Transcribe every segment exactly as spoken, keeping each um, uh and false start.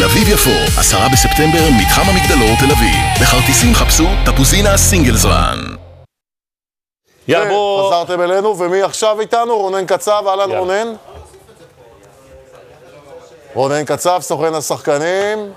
אביב יפו, עשרה בספטמבר, מתחם המגדלור תל אביב. בכרטיסים חפשו תפוזינה סינגלזרן. יאללה, בוא... חזרתם אלינו, ומי עכשיו איתנו? רונן קצב, אהלן רונן. רונן קצב, סוכן השחקנים.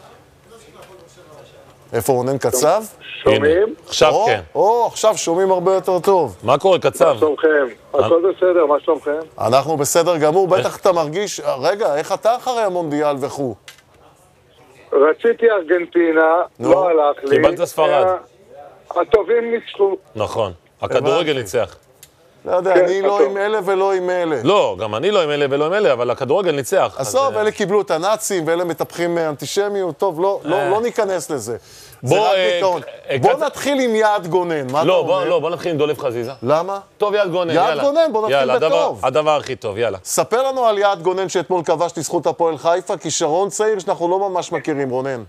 איפה רונן קצב? שומעים? עכשיו או, כן. או, עכשיו שומעים הרבה יותר טוב. מה קורה, קצב? מה שלומכם? הכל בסדר, מה שלומכם? אנחנו בסדר גמור, בטח אתה מרגיש... רגע, איך אתה אחרי המונדיאל וכו'? רציתי ארגנטינה, לא הלך לי. קיבלת ספרד. הטובים ניצחו. נכון. הכדורגל ניצח. לא יודע, אני לא עם אלה ולא עם אלה. לא, גם אני לא עם אלה ולא עם אלה, אבל הכדורגל ניצח. עזוב, אלה קיבלו את הנאצים, ואלה מטפחים אנטישמיות. טוב, לא ניכנס לזה. בוא נתחיל עם יעד גונן. מה אתה אומר? לא, בוא נתחיל עם דולב חזיזה. למה? טוב, יעד גונן, יאללה. יעד גונן, בוא נתחיל בטוב. הדבר הכי טוב, יאללה. ספר לנו על יעד גונן שאתמול כבש לזכות הפועל חיפה, כישרון צעיר שאנחנו לא ממש מכירים, רונן.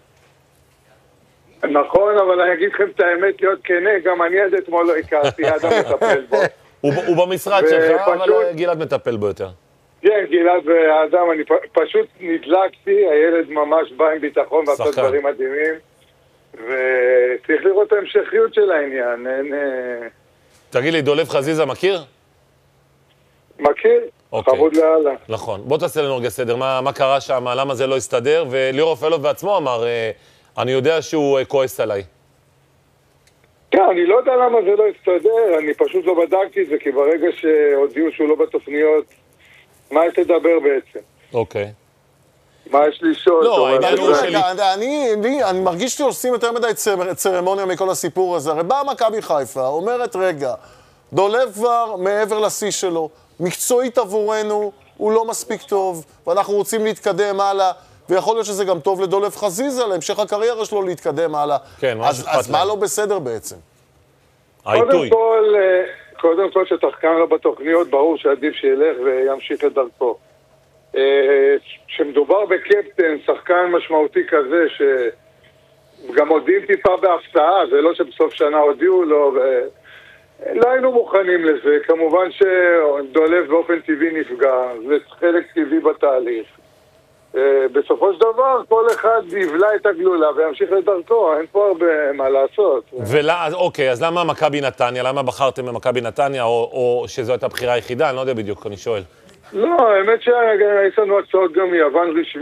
נכון, אבל אני אגיד לכם את האמת, להיות כנה, גם אני עד אתמול לא הכרתי, אדם מטפל בו. הוא במשרד שלך, אבל גלעד מטפל בו יותר. כן, גלעד והאדם, אני פשוט נדלקתי, הילד ממש בא עם ביטחון ועשה דברים מדהימים, וצריך לראות את ההמשכיות של העניין. תגיד לי, דולב חזיזה מכיר? מכיר, חמוד לאללה. נכון, בוא תעשה לנו רגע סדר, מה קרה שם, למה זה לא הסתדר, וליאור אפלוב בעצמו אמר, אני יודע שהוא כועס עליי. כן, אני לא יודע למה זה לא הסתדר, אני פשוט לא בדקתי את זה, כי ברגע שהודיעו שהוא לא בתוכניות, מה יש לדבר בעצם? אוקיי. מה יש לשאול? לא, העניין הוא שלי. אני מרגיש שעושים יותר מדי צרמוניה מכל הסיפור הזה. הרי באה מכבי חיפה, אומרת, רגע, דולב כבר מעבר לשיא שלו, מקצועית עבורנו, הוא לא מספיק טוב, ואנחנו רוצים להתקדם הלאה, ויכול להיות שזה גם טוב לדולב חזיזה, להמשך הקריירה שלו להתקדם הלאה. כן, אז מה לא בסדר בעצם? העיתוי. קודם כל שתחקן לו בתוכניות, ברור שעדיף שילך וימשיך את דרכו. כשמדובר בקפטן, שחקן משמעותי כזה, שגם הודיעים טיפה בהפתעה, זה לא שבסוף שנה הודיעו לו, לא היינו מוכנים לזה. כמובן שדולב באופן טבעי נפגע, זה חלק טבעי בתהליך. בסופו של דבר, כל אחד יבלע את הגלולה וימשיך לדרכו, אין פה הרבה מה לעשות. אוקיי, אז למה מכבי נתניה? למה בחרתם במכבי נתניה, או שזו הייתה הבחירה היחידה? אני לא יודע בדיוק, אני שואל. לא, האמת שיש לנו הצעות גם מיוון רשמי.